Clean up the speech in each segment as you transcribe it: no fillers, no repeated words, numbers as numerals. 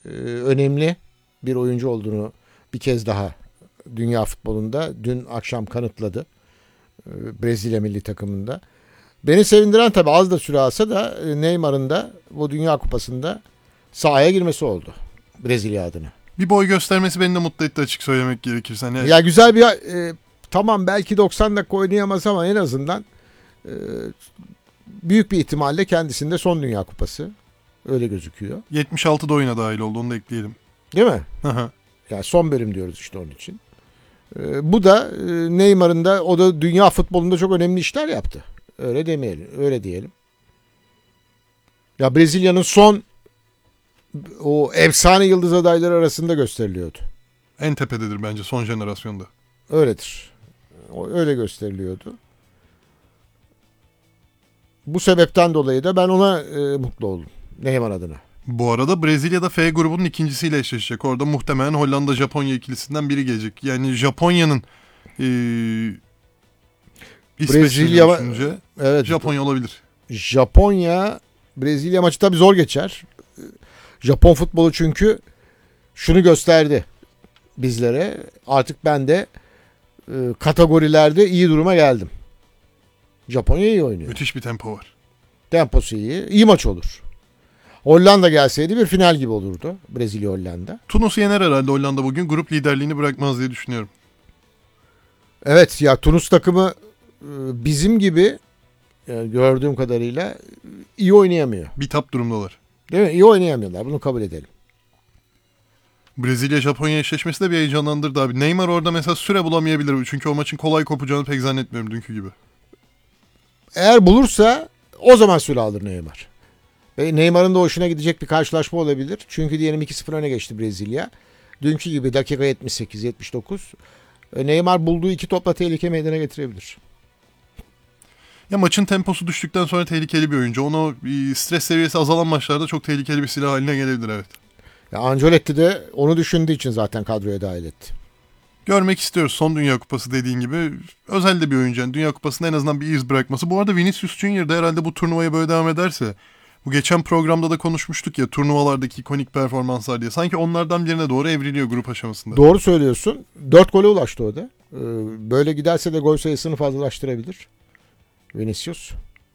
önemli bir oyuncu olduğunu bir kez daha dünya futbolunda dün akşam kanıtladı. Brezilya milli takımında. Beni sevindiren tabii az da süre alsa da Neymar'ın da bu Dünya Kupası'nda sahaya girmesi oldu Brezilya adına. Bir boy göstermesi beni de mutlu etti açık söylemek gerekirse. Hani... Ya güzel bir tamam belki 90 dakika oynayamaz ama en azından büyük bir ihtimalle kendisinde son Dünya Kupası. Öyle gözüküyor. 76'da oyuna dahil oldu, onu da ekleyelim. Değil mi? Yani son bölüm diyoruz işte onun için. Bu da Neymar'ın da o da dünya futbolunda çok önemli işler yaptı. Öyle demeyelim, öyle diyelim. Ya Brezilya'nın son o efsane yıldız adayları arasında gösteriliyordu. En tepededir bence son jenerasyonda. Öyledir. Öyle gösteriliyordu. Bu sebepten dolayı da ben ona mutlu oldum. Neymar adına. Bu arada Brezilya'da F grubunun ikincisiyle eşleşecek. Orada muhtemelen Hollanda-Japonya ikilisinden biri gelecek. Yani Japonya'nın Brezilya düşünce evet, Japonya olabilir. Japonya Brezilya maçı tabii zor geçer. Japon futbolu çünkü şunu gösterdi bizlere. Artık ben de kategorilerde iyi duruma geldim. Japonya iyi oynuyor. Müthiş bir tempo var. Temposu iyi. İyi maç olur. Hollanda gelseydi bir final gibi olurdu. Brezilya-Hollanda. Tunus'u yener herhalde Hollanda bugün. Grup liderliğini bırakmaz diye düşünüyorum. Evet ya Tunus takımı bizim gibi gördüğüm kadarıyla iyi oynayamıyor. Bitap durumdalar. Değil mi? İyi oynayamıyorlar. Bunu kabul edelim. Brezilya-Japonya eşleşmesi de bir heyecanlandırdı abi. Neymar orada mesela süre bulamayabilir. Çünkü o maçın kolay kopacağını pek zannetmiyorum dünkü gibi. Eğer bulursa o zaman süre alır Neymar. Ve Neymar'ın da hoşuna gidecek bir karşılaşma olabilir. Çünkü diyelim 2-0 öne geçti Brezilya. Dünkü gibi dakika 78-79. Neymar bulduğu iki topla tehlike meydana getirebilir. Ya maçın temposu düştükten sonra tehlikeli bir oyuncu. Onu stres seviyesi azalan maçlarda çok tehlikeli bir silah haline gelebilir, evet. Ya Ancelotti de onu düşündüğü için zaten kadroya dahil etti. Görmek istiyoruz son Dünya Kupası dediğin gibi. Özel de bir oyuncu. Yani Dünya Kupası'nda en azından bir iz bırakması. Bu arada Vinicius Junior da herhalde bu turnuvaya böyle devam ederse, bu geçen programda da konuşmuştuk ya turnuvalardaki ikonik performanslar diye. Sanki onlardan birine doğru evriliyor grup aşamasında. Doğru söylüyorsun. 4 gole ulaştı o da. Böyle giderse de gol sayısını fazlalaştırabilir Vinicius.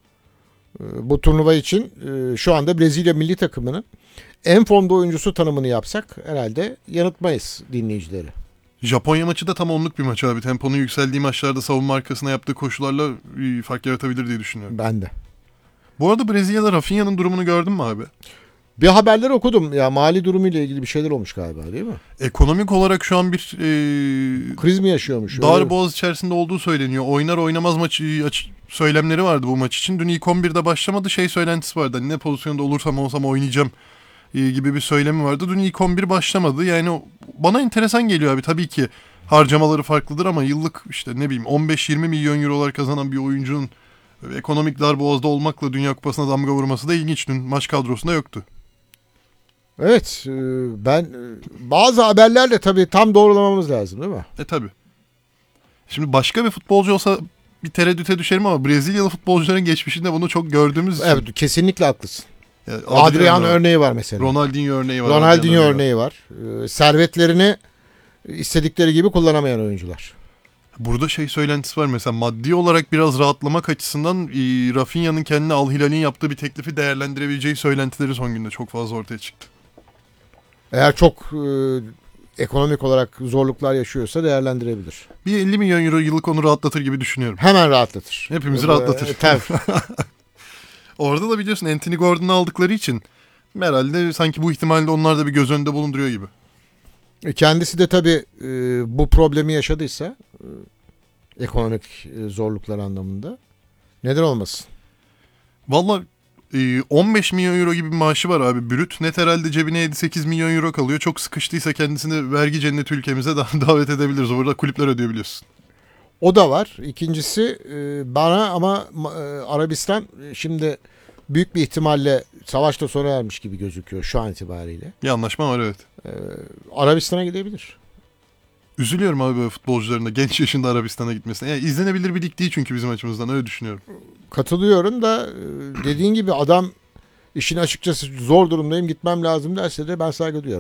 Bu turnuva için şu anda Brezilya milli takımının en formda oyuncusu tanımını yapsak herhalde yanıltmayız dinleyicileri. Japonya maçı da tam onluk bir maç abi. Temponun yükseldiği maçlarda savunma arkasına yaptığı koşularla fark yaratabilir diye düşünüyorum. Ben de. Bu arada Brezilya'da Rafinha'nın durumunu gördün mü abi? Bir haberler okudum. Ya mali durumuyla ilgili bir şeyler olmuş galiba, değil mi? Ekonomik olarak şu an bir kriz mi yaşıyormuş? Dar boğaz içerisinde olduğu söyleniyor. Oynar oynamaz maçı söylemleri vardı bu maç için. Dün ilk 11'de başlamadı. Söylentisi vardı. Hani ne pozisyonda olsam oynayacağım gibi bir söylemi vardı. Dün ilk 11 başlamadı. Yani bana enteresan geliyor abi. Tabii ki harcamaları farklıdır ama yıllık işte 15-20 milyon eurolar kazanan bir oyuncunun ekonomik darboğazda olmakla Dünya Kupası'na damga vurması da ilginç. Dün maç kadrosunda yoktu. Evet, ben bazı haberlerle tabii tam doğrulamamız lazım, değil mi? Tabii. Şimdi başka bir futbolcu olsa bir tereddüte düşerim ama Brezilyalı futbolcuların geçmişinde bunu çok gördüğümüz için. Evet, kesinlikle haklısın. Yani Adriano örneği var mesela. Ronaldinho örneği var. Ronaldinho örneği var. Servetlerini istedikleri gibi kullanamayan oyuncular. Burada söylentisi var mesela maddi olarak biraz rahatlamak açısından Rafinha'nın kendine Al Hilal'in yaptığı bir teklifi değerlendirebileceği söylentileri son günde çok fazla ortaya çıktı. Eğer çok ekonomik olarak zorluklar yaşıyorsa değerlendirebilir. Bir 50 milyon euro yıllık onu rahatlatır gibi düşünüyorum. Hemen rahatlatır. Hepimizi rahatlatır. Tabii. Orada da biliyorsun Anthony Gordon'u aldıkları için herhalde sanki bu ihtimalde onlar da bir göz önünde bulunduruyor gibi. Kendisi de tabii bu problemi yaşadıysa ekonomik zorluklar anlamında neden olmasın? Vallahi 15 milyon euro gibi bir maaşı var abi brüt. Net herhalde cebine 7-8 milyon euro kalıyor. Çok sıkıştıysa kendisini vergi cenneti ülkemize davet edebiliriz. Orada kulüpler ödüyor biliyorsun. O da var. İkincisi bana ama Arabistan şimdi büyük bir ihtimalle savaşta sona ermiş gibi gözüküyor şu an itibariyle. Bir anlaşma var, evet. Arabistan'a gidebilir. Üzülüyorum abi böyle futbolcuların da genç yaşında Arabistan'a gitmesine. Yani izlenebilir bir lig değil çünkü bizim açımızdan, öyle düşünüyorum. Katılıyorum da dediğin gibi adam işin açıkçası zor durumdayım gitmem lazım derse de ben saygı duyarım.